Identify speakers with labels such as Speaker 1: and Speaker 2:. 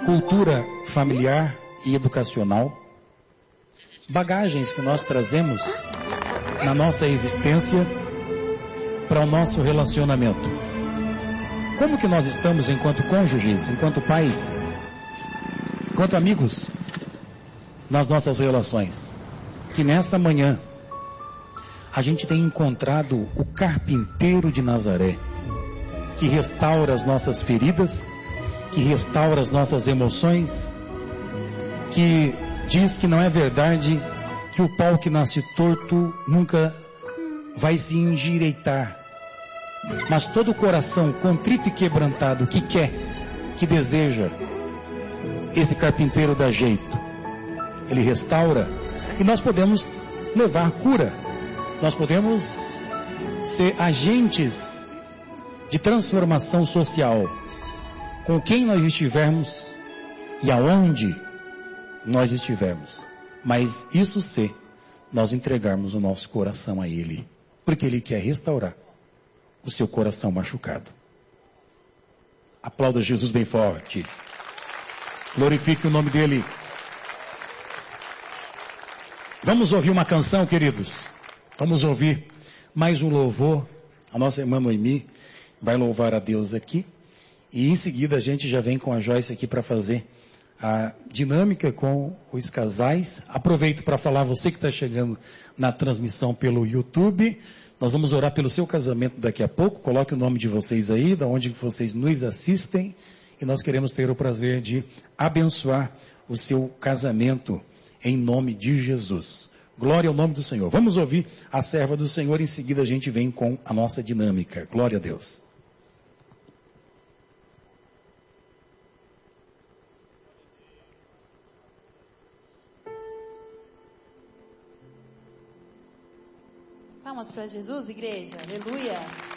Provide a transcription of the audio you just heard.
Speaker 1: cultura familiar e educacional, bagagens que nós trazemos na nossa existência para o nosso relacionamento. Como que nós estamos enquanto cônjuges, enquanto pais, enquanto amigos, nas nossas relações? Que nessa manhã a gente tem encontrado o carpinteiro de Nazaré, que restaura as nossas feridas, que restaura as nossas emoções, que diz que não é verdade que o pau que nasce torto nunca vai se endireitar. Mas todo coração contrito e quebrantado que quer, que deseja, esse carpinteiro dá jeito. Ele restaura e nós podemos levar cura. Nós podemos ser agentes de transformação social com quem nós estivermos e aonde nós estivermos. Mas isso se nós entregarmos o nosso coração a Ele, porque Ele quer restaurar o seu coração machucado. Aplauda Jesus bem forte. Glorifique o nome dEle. Vamos ouvir uma canção, queridos. Vamos ouvir mais um louvor. A nossa irmã Noemi vai louvar a Deus aqui. E em seguida a gente já vem com a Joyce aqui para fazer a dinâmica com os casais. Aproveito para falar, você que está chegando na transmissão pelo YouTube, nós vamos orar pelo seu casamento daqui a pouco. Coloque o nome de vocês aí, da onde vocês nos assistem. E nós queremos ter o prazer de abençoar o seu casamento em nome de Jesus. Glória ao nome do Senhor. Vamos ouvir a serva do Senhor, em seguida a gente vem com a nossa dinâmica. Glória a Deus.
Speaker 2: Palmas para Jesus, igreja. Aleluia.